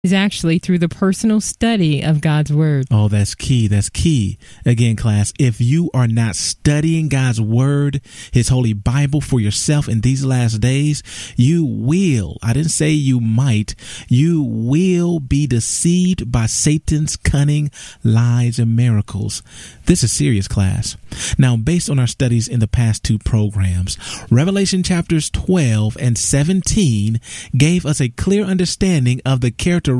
is actually through the personal study of God's Word. Oh, that's key. That's key. Again, class, if you are not studying God's Word, His Holy Bible for yourself in these last days, you will, I didn't say you might, you will be deceived by Satan's cunning lies and miracles. This is serious, class. Now, based on our studies in the past two programs, Revelation chapters 12 and 17 gave us a clear understanding of the characteristics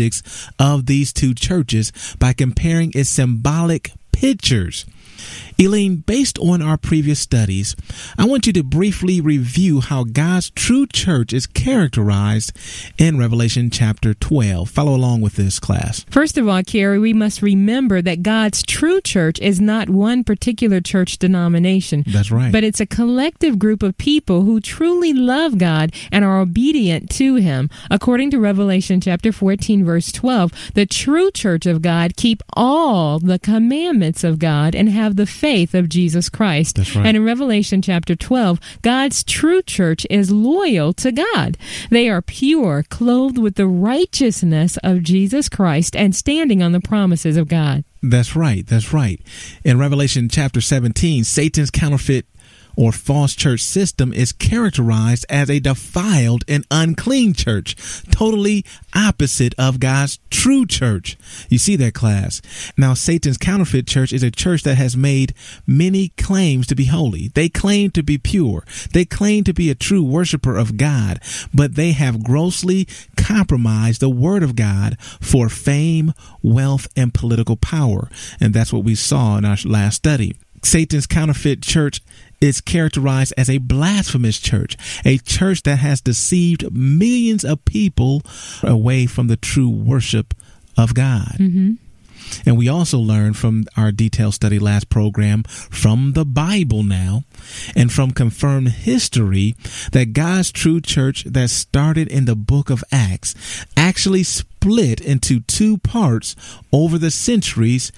of these two churches by comparing its symbolic pictures. Elaine, based on our previous studies, I want you to briefly review how God's true church is characterized in Revelation chapter 12. Follow along with this, class. First of all, Carrie, we must remember that God's true church is not one particular church denomination. That's right. But it's a collective group of people who truly love God and are obedient to Him. According to Revelation chapter 14, verse 12, the true church of God keep all the commandments of God and have the faith of Jesus Christ. That's right. And in Revelation chapter 12, God's true church is loyal to God. They are pure, clothed with the righteousness of Jesus Christ, and standing on the promises of God. That's right. That's right. In Revelation chapter 17, Satan's counterfeit or false church system is characterized as a defiled and unclean church, totally opposite of God's true church. You see that, class? Now, Satan's counterfeit church is a church that has made many claims to be holy. They claim to be pure. They claim to be a true worshiper of God, but they have grossly compromised the word of God for fame, wealth, and political power. And that's what we saw in our last study. Satan's counterfeit church is characterized as a blasphemous church, a church that has deceived millions of people away from the true worship of God. Mm-hmm. And we also learned from our detailed study last program from the Bible now and from confirmed history that God's true church that started in the book of Acts actually split into two parts over the centuries,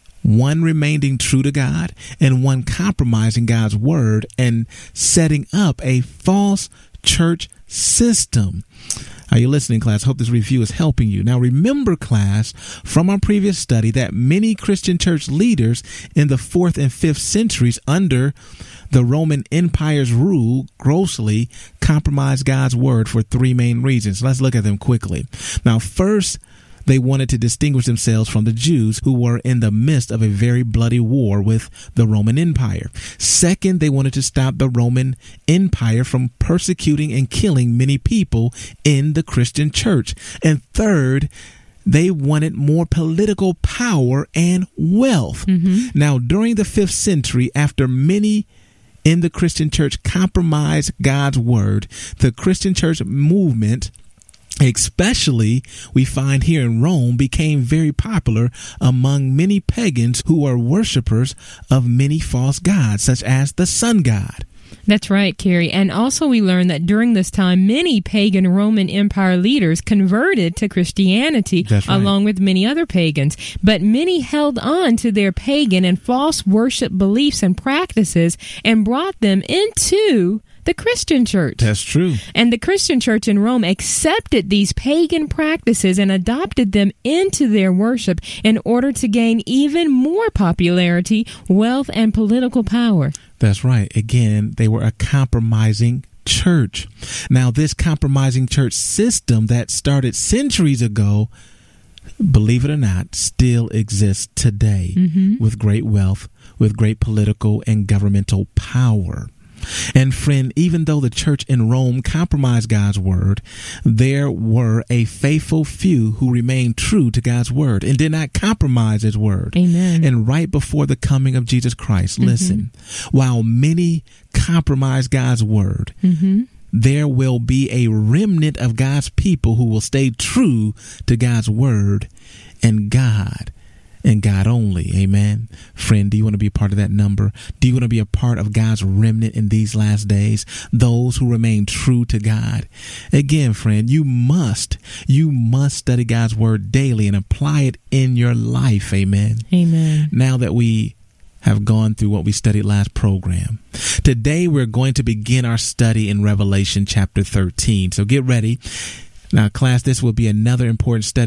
one remaining true to God and one compromising God's word and setting up a false church system. Are you listening, class? Hope this review is helping you. Now, remember, class, from our previous study that many Christian church leaders in the 4th and 5th centuries under the Roman Empire's rule grossly compromised God's word for three main reasons. Let's look at them quickly. Now, first, they wanted to distinguish themselves from the Jews who were in the midst of a very bloody war with the Roman Empire. Second, they wanted to stop the Roman Empire from persecuting and killing many people in the Christian church. And third, they wanted more political power and wealth. Mm-hmm. Now, during the 5th century, after many in the Christian church compromised God's word, the Christian church movement, especially we find here in Rome, became very popular among many pagans who are worshipers of many false gods, such as the sun god. That's right, Carrie. And also we learned that during this time, many pagan Roman Empire leaders converted to Christianity, along with many other pagans. But many held on to their pagan and false worship beliefs and practices and brought them into the Christian church. That's true. And the Christian church in Rome accepted these pagan practices and adopted them into their worship in order to gain even more popularity, wealth, and political power. That's right. Again, they were a compromising church. Now, this compromising church system that started centuries ago, believe it or not, still exists today with great wealth, with great political and governmental power. And friend, even though the church in Rome compromised God's word, there were a faithful few who remained true to God's word and did not compromise his word. Amen. And right before the coming of Jesus Christ, listen, while many compromise God's word, there will be a remnant of God's people who will stay true to God's word and God. And God only. Amen. Friend, do you want to be a part of that number? Do you want to be a part of God's remnant in these last days? Those who remain true to God. Again, friend, you must study God's word daily and apply it in your life. Amen. Amen. Now that we have gone through what we studied last program, today we're going to begin our study in Revelation chapter 13. So get ready. Now, class, this will be another important study